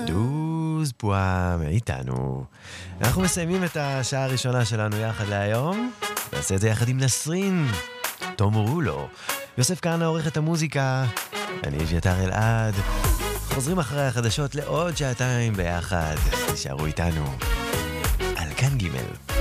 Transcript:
דוז פואה מאיתנו. אנחנו מסיימים את השעה הראשונה שלנו יחד להיום. נעשה את זה יחד עם נסרין, תום רולו. יוסף כהנא עורך את המוזיקה. אני אביתר אלעד. חוזרים אחרי החדשות לעוד שעתיים ביחד. תישארו איתנו. על כאן ג'.